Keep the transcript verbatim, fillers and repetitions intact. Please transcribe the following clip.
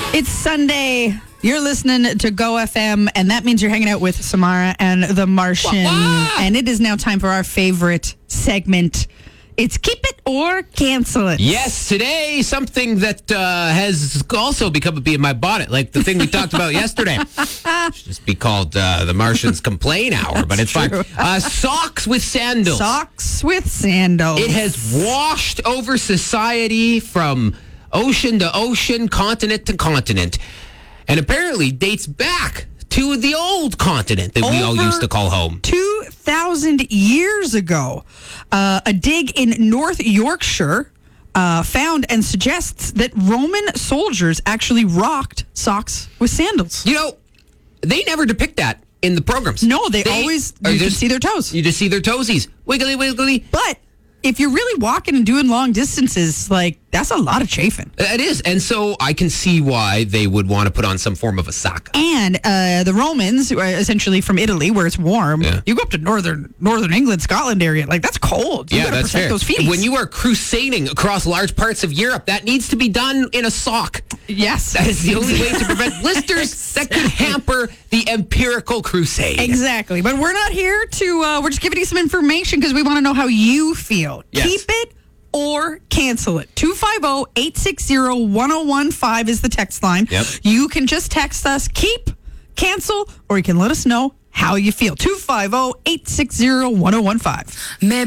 It's Sunday. You're listening to Go F M, and that means you're hanging out with Samara and the Martian. Wah-wah! And it is now time for our favorite segment. It's Keep It or Cancel It. Yes, today, something that uh, has also become a bee in my bonnet, like the thing we talked about yesterday. It should just be called uh, the Martian's Complain Hour, but it's true. fine. Uh, socks with sandals. Socks with sandals. It has washed over society from ocean to ocean, continent to continent, and apparently dates back to the old continent that we all Over used to call home. two thousand years ago, uh, a dig in North Yorkshire uh, found and suggests that Roman soldiers actually rocked socks with sandals. You know, they never depict that in the programs. No, they, always, are you can just- see their toes. You just see their toesies. Wiggly, wiggly. But if you're really walking and doing long distances, like, that's a lot of chafing. It is. And so I can see why they would want to put on some form of a sock. And uh, the Romans, who are essentially from Italy, where it's warm, Yeah. you go up to northern northern England, Scotland area, like, that's cold. You Yeah, gotta that's protect fair. those feet. When you are crusading across large parts of Europe, that needs to be done in a sock. Yes. That is the only way to prevent blisters that could hamper the empirical crusade. Exactly. But we're not here to, uh, we're just giving you some information because we want to know how you feel. Yes. Keep it or cancel it. two five zero, eight six zero, one zero one five is the text line. Yep. You can just text us, keep, cancel, or you can let us know how you feel. two five zero, eight six zero, one zero one five. Maybe